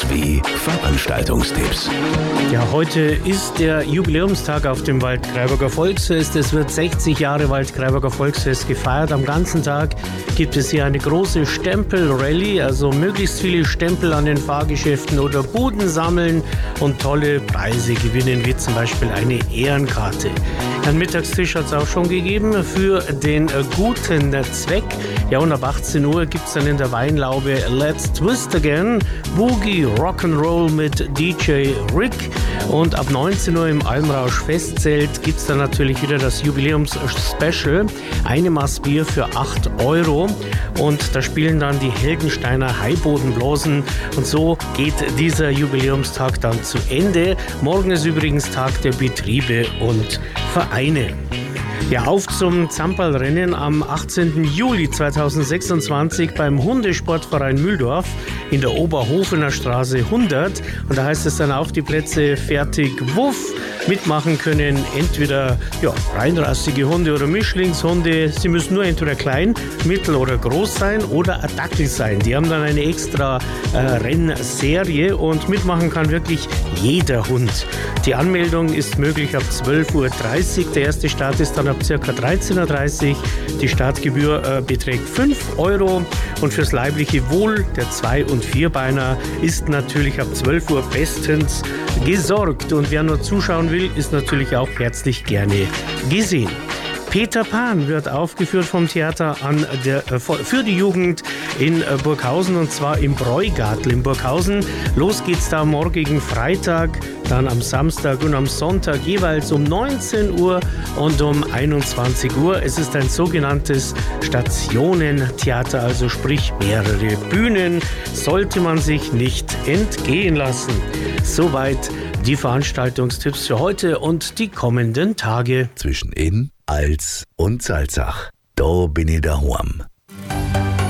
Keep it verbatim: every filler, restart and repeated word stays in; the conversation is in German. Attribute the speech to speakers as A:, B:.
A: S W Veranstaltungstipps.
B: Ja, heute ist der Jubiläumstag auf dem Waldkraiburger Volksfest. Es wird sechzig Jahre Waldkraiburger Volksfest gefeiert. Am ganzen Tag gibt es hier eine große Stempel-Rallye, also möglichst viele Stempel an den Fahrgeschäften oder Buden sammeln und tolle Preise gewinnen, wie zum Beispiel eine Ehrenkarte. Einen Mittagstisch hat es auch schon gegeben für den äh, guten Zweck. Ja, und ab achtzehn Uhr gibt es dann in der Weinlaube Let's Twist Again, Boogie Rock'n'Roll mit D J Rick. Und ab neunzehn Uhr im Almrausch Festzelt gibt es dann natürlich wieder das Jubiläums-Special. Eine Maß Bier für acht Euro. Und da spielen dann die Helgensteiner Haibodenblasen. Und so geht dieser Jubiläumstag dann zu Ende. Morgen ist übrigens Tag der Betriebe und Vereine. Ja, auf zum Zamperlrennen am achtzehnten Juli zweitausendsechsundzwanzig beim Hundesportverein Mühldorf in der Oberhofener Straße hundert. Und da heißt es dann auf die Plätze fertig, wuff. Mitmachen können entweder ja, reinrassige Hunde oder Mischlingshunde. Sie müssen nur entweder klein, mittel oder groß sein oder ein Dackel sein. Die haben dann eine extra äh, Rennserie und mitmachen kann wirklich jeder Hund. Die Anmeldung ist möglich ab zwölf Uhr dreißig. Der erste Start ist dann ab ca. dreizehn Uhr dreißig. Die Startgebühr äh, beträgt fünf Euro. Und fürs leibliche Wohl der Zwei- und Vierbeiner ist natürlich ab zwölf Uhr bestens gesorgt. Und wer nur zuschauen will, ist natürlich auch herzlich gerne gesehen. Peter Pan wird aufgeführt vom Theater an der, äh, für die Jugend in äh, Burghausen, und zwar im Bräugartel in Burghausen. Los geht's da morgigen Freitag, dann am Samstag und am Sonntag jeweils um neunzehn Uhr und um einundzwanzig Uhr. Es ist ein sogenanntes Stationentheater, also sprich mehrere Bühnen, sollte man sich nicht entgehen lassen. Soweit die Veranstaltungstipps für heute und die kommenden Tage.
A: Zwischen Inn, Als und Salzach. Da bin ich daheim.